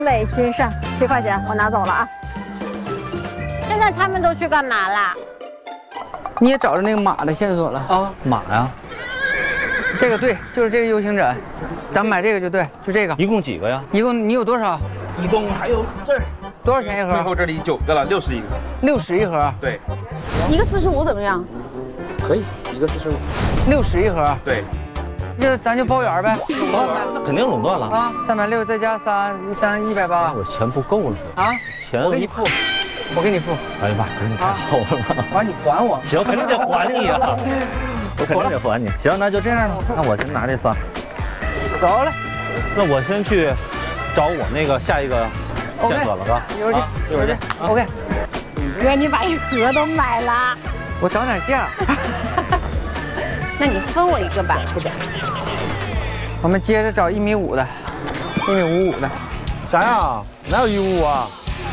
美心上7块钱，我拿走了啊。现在他们都去干嘛啦？ 你也找着那个马的线索了啊？马呀？ 这个对，就是这个 U 型枕，咱们买这个就对，就这个。 一共几个呀？ 一共你有多少？ 一共还有这儿多少钱一盒？ 最后这里9个了，60一个。 60一盒。 对。 一个45怎么样？ 可以，一个 45，60一盒。 对。 咱就包圆呗， 那肯定垄断了啊！360再加180， 我钱不够了啊！ 钱我给你付，我给你付。 哎呀妈，真是太厚了！ 完你还我， 行，肯定得还你啊！我肯定得还你。行，那就这样吧。那我先拿这仨， 走了。 那我先去找我那个下一个线索了，是吧？ 一会儿去，一会儿去。OK。 哥，你把一盒都买了， 我涨点价。 那你分我一个吧。 我们接着找1.5米的，1.55米的。 啥呀？哪有155啊？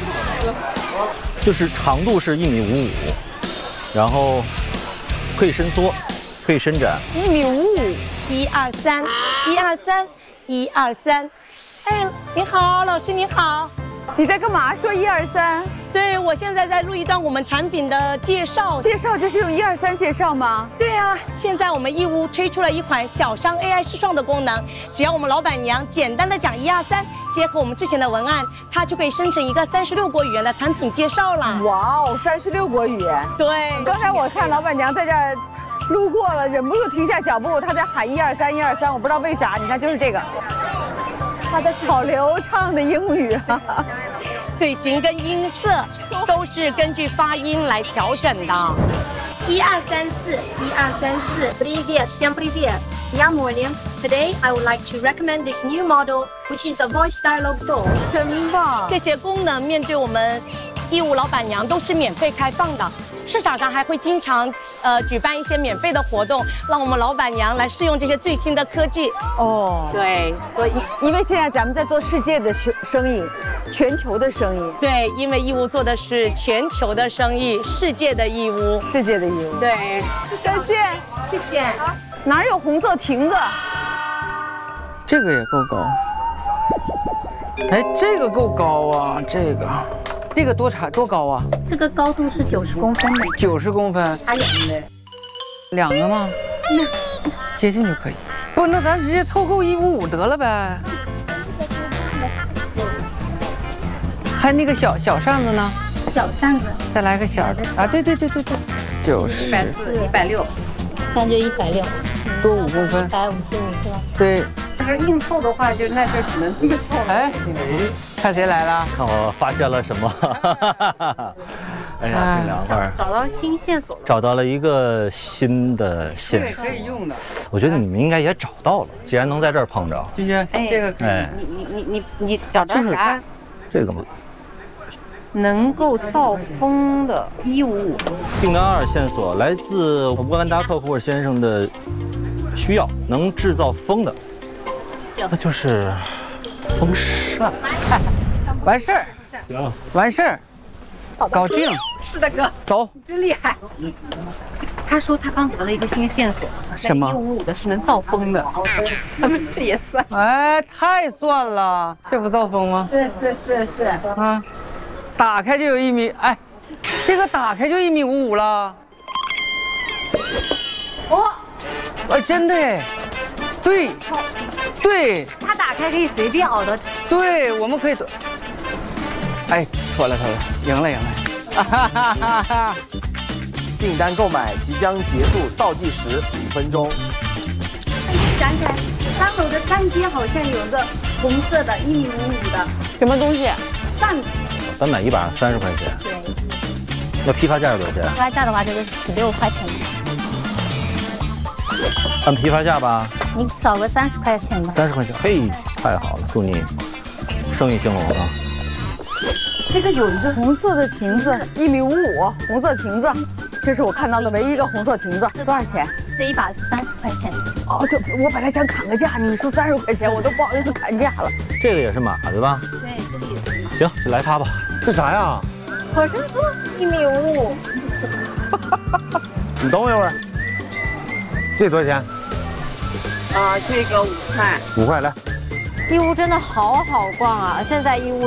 就是长度是1.55米，然后可以伸缩，可以伸展。 1.55米，123，123，123。哎，你好，老师你好。 你在干嘛？说123？ 对，我现在在录一段我们产品的介绍。 介绍就是用123介绍吗？ 对啊，现在我们义乌推出了一款小商 AI 视创的功能，只要我们老板娘简单的讲123，结合我们之前的文案，它就可以生成一个36国语言的产品介绍了。 哇哦，36国语言。 对， 刚才我看老板娘在这儿路过了，忍不住停下脚步，她在喊123，123，我不知道为啥。你看，就是这个，她的好流畅的英语啊。 嘴型跟音色都是根据发音来调整的。 1234. Привет, всем привет. Я Молли. Today I would like to recommend this new model, which is a voice dialogue doll. 真棒！ 这些功能面对我们义乌老板娘都是免费开放的。市场上还会经常举办一些免费的活动，让我们老板娘来试用这些最新的科技。 哦， 对，所以因为现在咱们在做世界的生意，全球的生意。 对，因为义乌做的是全球的生意，世界的义乌， 世界的义乌。 对， 再见， 谢谢。 哪有红色亭子？ 这个也够高。哎，这个够高啊，这个多高啊？ 这个高度是90公分的。 90公分。 还有呢 ？2个吗？接近就可以。不，那咱直接凑够155得了呗。还那个小扇子呢？ 小扇子。 再来个小的啊！对，90。 140、160，那就160。 多5公分。 155是吧？ 对。 要是硬凑的话，就那事只能自己凑了。 哎，看谁来了？ 看我发现了什么？哎呀，这两块儿找到新线索了， 找到了一个新的线索， 可以用的。 我觉得你们应该也找到了，既然能在这儿碰着。 君君，这个哎， 你找到啥？ 这个吗？ 能够造风的155。 订单2线索来自乌干达客户先生的需要，能制造风的，那就是风扇。 完事儿， 行， 完事儿，搞定。 是的，哥， 走， 真厉害。他说他刚得了一个新线索， 什么 ？155的是能造风的，他们这也算。 哎，太算了，这不造风吗？ 是。 啊，打开就有1米，哎，这个打开就1.55米了。 哦， 哎，真的哎，对， 它打开可以随便熬的。 对，我们可以。哎，妥了，赢了。哈哈哈哈！ 订单购买即将结束，倒计时5分钟。 想起来，3楼的3阶好像有个红色的1.55米的什么东西？ 扇子。 咱买一把30块钱。 对。 那批发价是多少钱？ 批发价的话就是16块钱。 按批发价吧。 你少个30块钱吧。 30块钱，嘿，太好了，祝你生意兴隆啊！ 这个有一个红色的亭子，1.55米，红色亭子，这是我看到的唯一一个红色亭子。多少钱？ 这一把是30块钱。 哦，这我本来想砍个价，你说30块钱，我都不好意思砍价了。 这个也是马对吧？ 对，这个也是马。 行，就来它吧。这啥呀？ 好像说1.55米。 你等我一会儿。这多少钱？ 这个5块。 5块来。 义乌真的好好逛啊！现在义乌